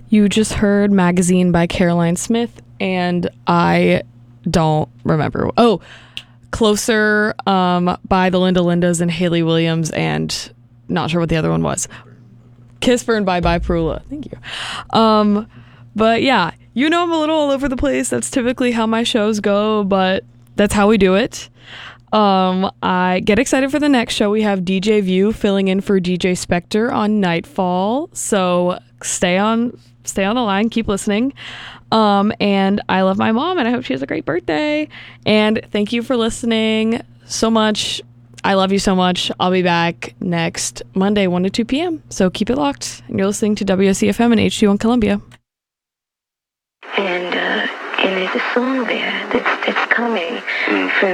You just heard Magazine by Caroline Smith, and I don't remember. Oh, Closer by the Linda Lindas and Haley Williams, and not sure what the other one was. Kiss Burn by Perula. Thank you. But yeah, I'm a little all over the place. That's typically how my shows go, but that's how we do it. I get excited for the next show. We have DJ View filling in for DJ Spectre on Nightfall. So stay on the line, keep listening. And I love my mom, and I hope she has a great birthday. And thank you for listening so much. I love you so much. I'll be back next Monday, 1 to 2 p.m. So keep it locked. And you're listening to WSCFM and HD1 Columbia. And there's a song there that's coming from